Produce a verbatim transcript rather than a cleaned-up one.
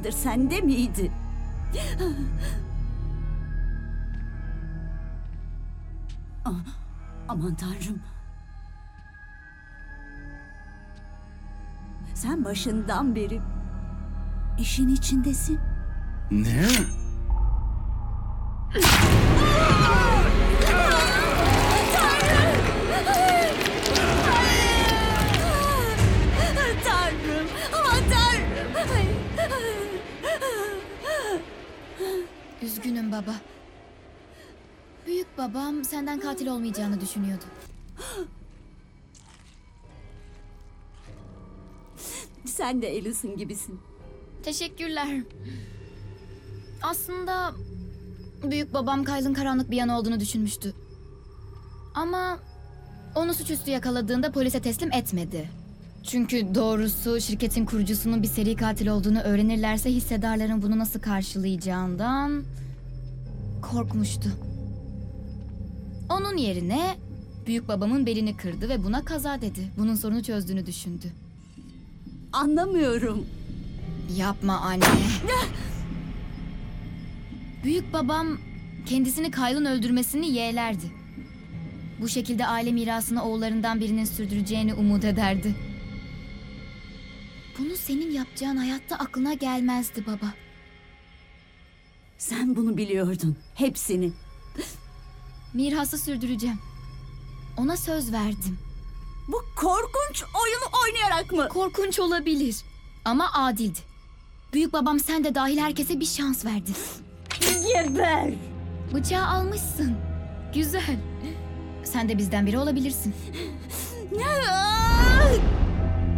zamandır sende miydi? Ah, aman Tanrım. Sen başından beri işin içindesin. Ne? Tanrım, aman Tanrım. Üzgünüm baba. Büyük babam senden katil olmayacağını düşünüyordu. Sen de Alison gibisin. Teşekkürler. Aslında büyük babam Kyle'ın karanlık bir yanı olduğunu düşünmüştü. Ama onu suçüstü yakaladığında polise teslim etmedi. Çünkü doğrusu şirketin kurucusunun bir seri katil olduğunu öğrenirlerse hissedarların bunu nasıl karşılayacağından korkmuştu. Onun yerine büyük babamın belini kırdı ve buna kaza dedi. Bunun sorunu çözdüğünü düşündü. Anlamıyorum. Yapma anne. Büyük babam kendisini Kyle'ın öldürmesini yeğlerdi. Bu şekilde aile mirasını oğullarından birinin sürdüreceğini umut ederdi. Bunu senin yapacağın hayatta aklına gelmezdi baba. Sen bunu biliyordun. Hepsini. Mirası sürdüreceğim. Ona söz verdim. Bu korkunç oyunu oynayarak mı? Korkunç olabilir ama adildi. Büyük babam sen de dahil herkese bir şans verdi. Geber! Bıçağı almışsın. Güzel. Sen de bizden biri olabilirsin. Ah!